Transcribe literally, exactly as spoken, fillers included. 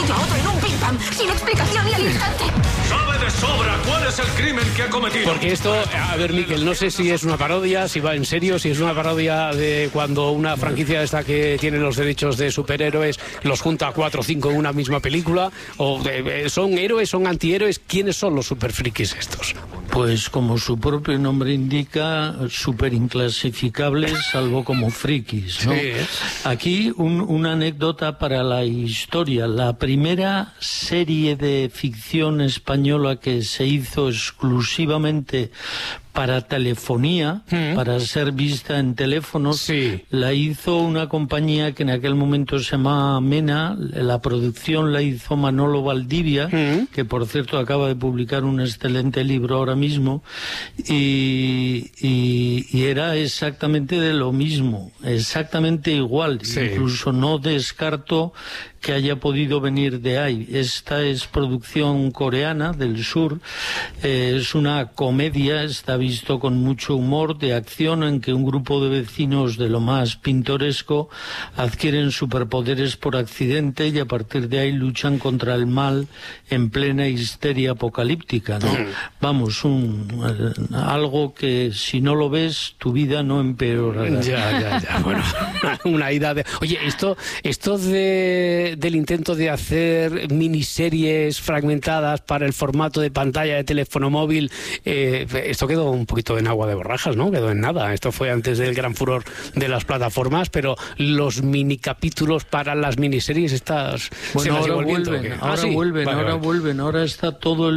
sitio a otro en un pim pam, sin explicación y al instante. ¡Sabe de sobra cuál es el crimen que ha cometido! Porque esto, a ver, Miquel, no sé si es una parodia, si va en serio, si es una parodia de cuando una franquicia esta que tiene los derechos de superhéroes los junta a cuatro o cinco en una misma película, o de, son héroes, son antihéroes. ¿Quiénes son los superfrikis estos? Pues como su propio nombre indica, súper inclasificables, salvo como frikis, ¿no? Sí. Aquí un, una anécdota para la historia. La primera serie de ficción española que se hizo exclusivamente para telefonía, mm. para ser vista en teléfonos, sí. la hizo una compañía que en aquel momento se llamaba Mena. La producción la hizo Manolo Valdivia, mm. que por cierto acaba de publicar un excelente libro ahora mismo, y, y, y era exactamente de lo mismo, exactamente igual, sí. Incluso no descarto que haya podido venir de ahí. Esta es producción coreana del sur, eh, es una comedia, está visto con mucho humor, de acción, en que un grupo de vecinos de lo más pintoresco adquieren superpoderes por accidente y a partir de ahí luchan contra el mal en plena histeria apocalíptica, ¿no? Mm. Vamos, un, eh, algo que si no lo ves, tu vida no empeorará. Ya, ya, ya, bueno, una ida de... Oye, esto, esto de... del intento de hacer miniseries fragmentadas para el formato de pantalla de teléfono móvil, eh, esto quedó un poquito en agua de borrajas, ¿no? Quedó en nada. Esto fue antes del gran furor de las plataformas, pero los mini capítulos para las miniseries estas... Bueno, se las ahora vuelven, vuelven, ahora, ah, sí. vuelven vale, ahora vale. vuelven, ahora está todo el